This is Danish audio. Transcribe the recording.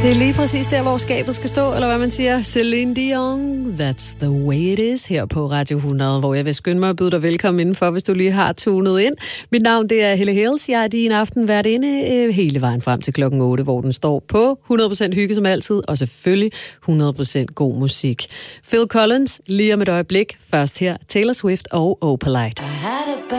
Det er lige præcis der, hvor skabet skal stå, eller hvad man siger. Celine Dion, that's the way it is, her på Radio 100, hvor jeg vil skynde mig at byde dig velkommen indenfor, hvis du lige har tunet ind. Mit navn, det er Helle Hales. Jeg er din aften vært inde hele vejen frem til klokken 8, hvor den står på 100% hygge som altid, og selvfølgelig 100% god musik. Phil Collins, lige om et øjeblik. Først her, Taylor Swift og Opalite.